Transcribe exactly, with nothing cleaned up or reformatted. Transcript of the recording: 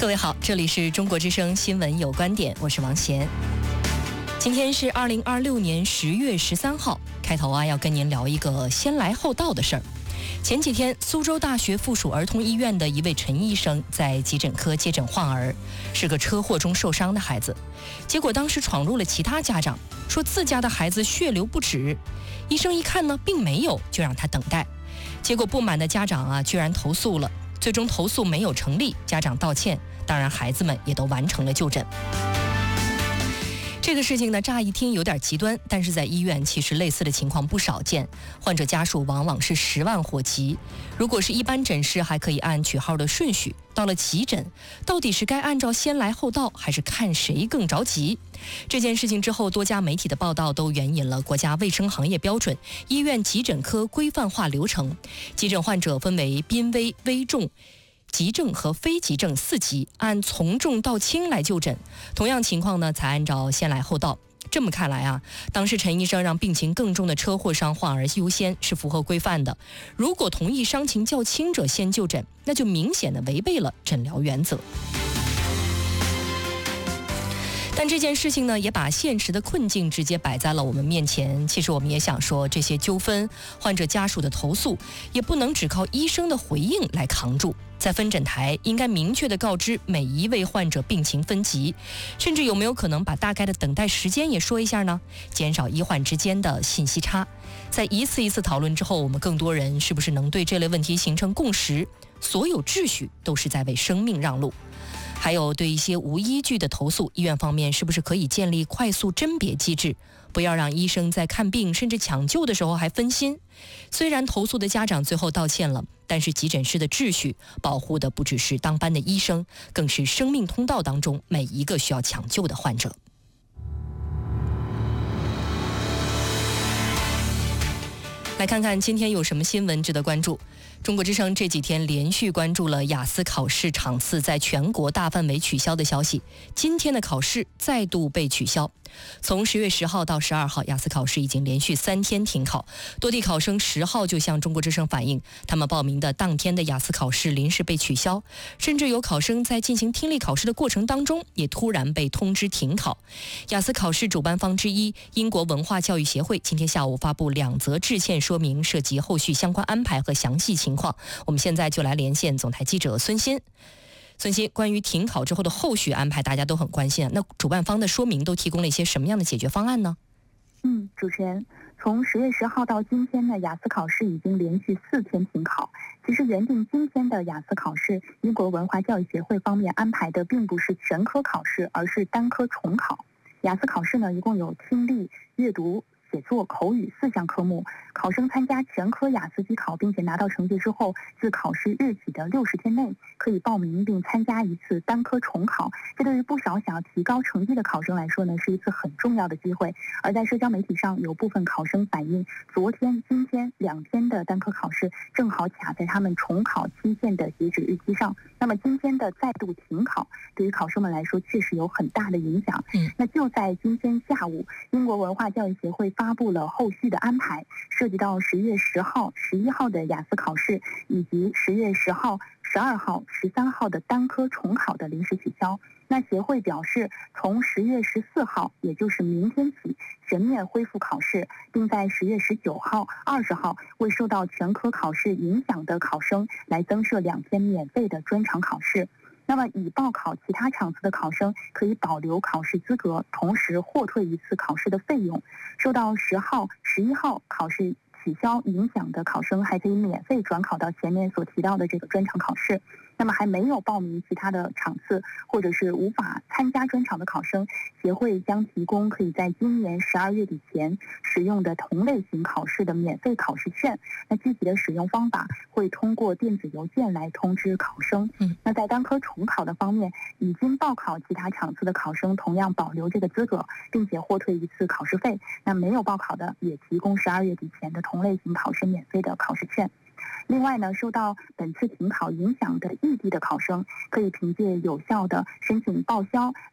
各位好，这里是中国之声新闻有观点，我是王贤。今天是二零二六年十月十三号，开头啊要跟您聊一个先来后到的事儿。前几天，苏州大学附属儿童医院的一位陈医生在急诊科接诊患儿，是个车祸中受伤的孩子。结果当时闯入了其他家长，说自家的孩子血流不止。医生一看呢，并没有，就让他等待。结果不满的家长啊，居然投诉了。最终投诉没有成立，家长道歉，当然孩子们也都完成了就诊。这个事情呢，乍一听有点极端，但是在医院其实类似的情况不少见，患者家属往往是十万火急。如果是一般诊室，还可以按取号的顺序，到了急诊，到底是该按照先来后到，还是看谁更着急？这件事情之后，多家媒体的报道都援引了国家卫生行业标准、医院急诊科规范化流程。急诊患者分为濒危、危重、急症和非急症四级，按从重到轻来就诊。同样情况呢，才按照先来后到。这么看来啊，当时陈医生让病情更重的车祸伤患儿优先是符合规范的。如果同意伤情较轻者先就诊，那就明显的违背了诊疗原则。但这件事情呢，也把现实的困境直接摆在了我们面前。其实我们也想说，这些纠纷、患者家属的投诉，也不能只靠医生的回应来扛住。在分诊台应该明确地告知每一位患者病情分级，甚至有没有可能把大概的等待时间也说一下呢？减少医患之间的信息差。在一次一次讨论之后，我们更多人是不是能对这类问题形成共识？所有秩序都是在为生命让路。还有对一些无依据的投诉，医院方面是不是可以建立快速甄别机制，不要让医生在看病甚至抢救的时候还分心？虽然投诉的家长最后道歉了，但是急诊室的秩序保护的不只是当班的医生，更是生命通道当中每一个需要抢救的患者。来看看今天有什么新闻值得关注。中国之声这几天连续关注了雅思考试场次在全国大范围取消的消息，今天的考试再度被取消。从十月十号到十二号，雅思考试已经连续三天停考。多地考生十号就向中国之声反映，他们报名的当天的雅思考试临时被取消，甚至有考生在进行听力考试的过程当中，也突然被通知停考。雅思考试主办方之一英国文化教育协会今天下午发布两则致歉说明，涉及后续相关安排和详细情况。我们现在就来连线总台记者孙鑫。孙鑫，关于停考之后的后续安排，大家都很关心啊。那主办方的说明都提供了一些什么样的解决方案呢？ 嗯，主持人，从十月十号到今天呢，雅思考试已经连续四天停考。其实原定今天的雅思考试，英国文化教育协会方面安排的并不是全科考试，而是单科重考。雅思考试呢，一共有听力、阅读、写作、口语四项科目，考生参加全科雅思机考并且拿到成绩之后，自考试日起的六十天内可以报名并参加一次单科重考。这对于不少想要提高成绩的考生来说呢，是一次很重要的机会。而在社交媒体上，有部分考生反映，昨天、今天两天的单科考试正好卡在他们重考期限的截止日期上。那么今天的再度停考，对于考生们来说确实有很大的影响。 嗯， 那就在今天下午，英国文化教育协会发布了后续的安排，涉及到十月十号、十一号的雅思考试，以及十月十号、十二号、十三号的单科重考的临时取消。那协会表示，从十月十四号，也就是明天起，全面恢复考试，并在十月十九号、二十号为受到全科考试影响的考生来增设两天免费的专场考试。那么已报考其他场次的考生可以保留考试资格，同时获退一次考试的费用。受到十号、十一号考试取消影响的考生还可以免费转考到前面所提到的这个专场考试。那么还没有报名其他的场次或者是无法参加专场的考生，协会将提供可以在今年十二月底前使用的同类型考试的免费考试券。那具体的使用方法会通过电子邮件来通知考生。 嗯， 那在单科重考的方面，已经报考其他场次的考生同样保留这个资格，并且获退一次考试费。那没有报考的也提供十二月底前的同类型考试免费的考试券。另外呢，受到本次停考影响的异地的考生，可以凭借有效的申请报销